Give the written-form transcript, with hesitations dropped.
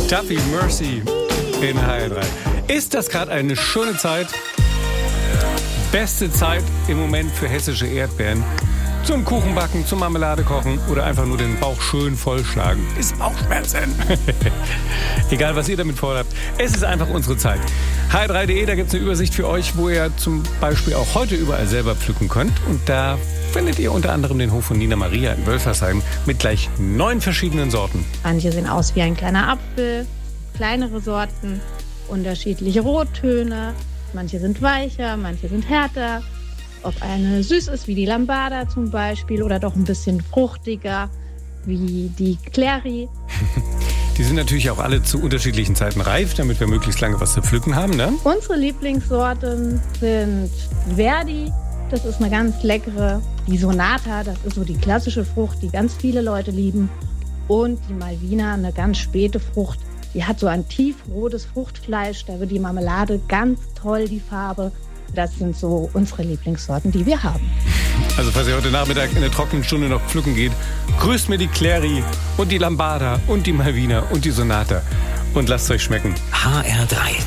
Duffy Mercy in HR3. Ist das gerade eine schöne Zeit? Beste Zeit im Moment für hessische Erdbeeren. Zum Kuchenbacken, zum Marmelade kochen oder einfach nur den Bauch schön vollschlagen. Ist Bauchschmerzen. Egal, was ihr damit vorhabt. Es ist einfach unsere Zeit. hr3.de, da gibt es eine Übersicht für euch, wo ihr zum Beispiel auch heute überall selber pflücken könnt. Und da findet ihr unter anderem den Hof von Nina Maria in Wölfersheim mit gleich 9 verschiedenen Sorten. Manche sehen aus wie ein kleiner Apfel, kleinere Sorten, unterschiedliche Rottöne. Manche sind weicher, manche sind härter. Ob eine süß ist, wie die Lambada zum Beispiel, oder doch ein bisschen fruchtiger, wie die Clary. Die sind natürlich auch alle zu unterschiedlichen Zeiten reif, damit wir möglichst lange was zu pflücken haben, ne? Unsere Lieblingssorten sind Verdi, das ist eine ganz leckere. Die Sonata, das ist so die klassische Frucht, die ganz viele Leute lieben. Und die Malvina, eine ganz späte Frucht. Die hat so ein tiefrotes Fruchtfleisch, da wird die Marmelade ganz toll, die Farbe. Das sind so unsere Lieblingssorten, die wir haben. Also falls ihr heute Nachmittag in der trockenen Stunde noch pflücken geht, grüßt mir die Clary und die Lambada und die Malvina und die Sonata und lasst es euch schmecken. HR3